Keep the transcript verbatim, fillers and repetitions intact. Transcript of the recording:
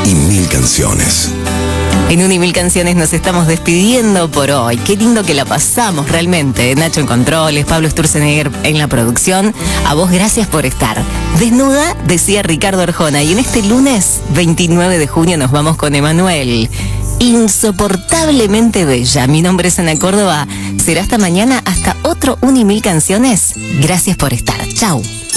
y mil canciones. En Un y Mil Canciones nos estamos despidiendo por hoy. Qué lindo que la pasamos realmente. Nacho en controles, Pablo Sturzenegger en la producción. A vos gracias por estar. Desnuda, decía Ricardo Arjona. Y en este lunes veintinueve de junio nos vamos con Emanuel. Insoportablemente bella. Mi nombre es Ana Córdoba. Será hasta mañana, hasta otro Un y Mil Canciones. Gracias por estar. Chau.